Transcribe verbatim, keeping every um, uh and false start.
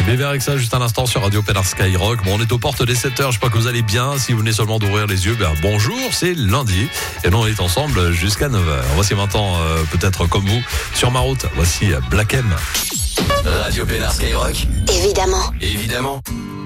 Bébé avec ça juste un instant sur Radio Pénard Skyrock. Bon, on est aux portes des sept heures, j'espère que vous allez bien. Si vous venez seulement d'ouvrir les yeux, ben bonjour, c'est lundi. Et nous on est ensemble jusqu'à neuf heures. Voici maintenant, euh, peut-être comme vous, sur ma route. Voici Black M. Radio Pénard Skyrock. Évidemment. Évidemment.